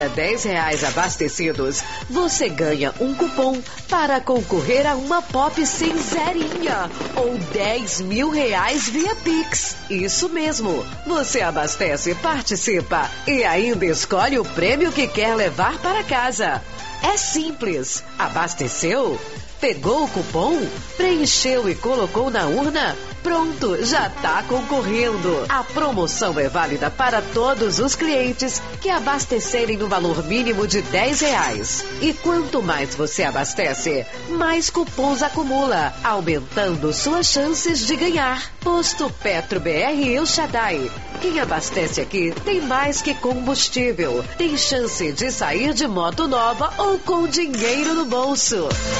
R$ 10 abastecidos, você ganha um cupom para concorrer a uma Pop sem zerinha ou R$ 10.000 via Pix. Isso mesmo, você abastece, participa e ainda escolhe o prêmio que quer levar para casa. É simples, abasteceu? Pegou o cupom? Preencheu e colocou na urna? Pronto, já está concorrendo. A promoção é válida para todos os clientes que abastecerem no valor mínimo de R$ 10. E quanto mais você abastece, mais cupons acumula, aumentando suas chances de ganhar. Posto Petro BR El Shaddai. Quem abastece aqui tem mais que combustível. Tem chance de sair de moto nova ou com dinheiro no bolso.